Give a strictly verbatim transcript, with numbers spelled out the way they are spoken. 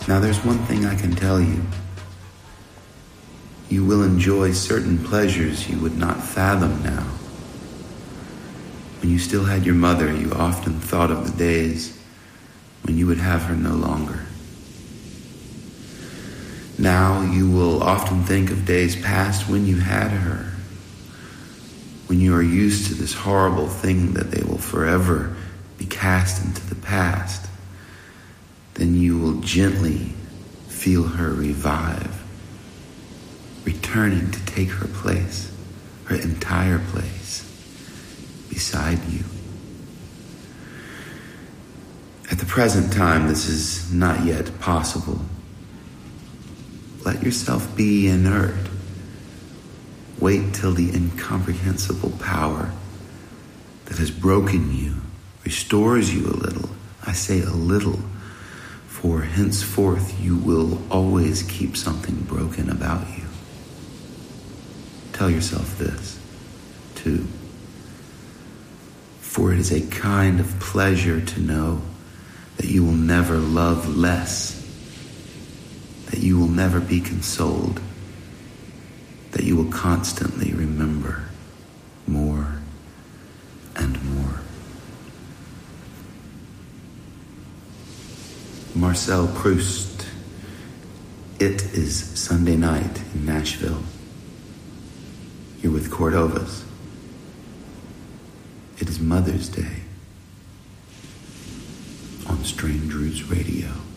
Now there's one thing I can tell you. You will enjoy certain pleasures you would not fathom now. When you still had your mother, you often thought of the days when you would have her no longer. Now you will often think of days past when you had her, when you are used to this horrible thing that they will forever be cast into the past. Then you will gently feel her revive, returning to take her place, her entire place, beside you. At the present time, this is not yet possible. Let yourself be inert. Wait till the incomprehensible power that has broken you restores you a little. I say a little, for henceforth you will always keep something broken about you. Tell yourself this, too. For it is a kind of pleasure to know that you will never love less, that you will never be consoled, that you will constantly remember more and more. Marcel Proust. It is Sunday night in Nashville. You're with Cordovas. It is Mother's Day on Strange Roots Radio.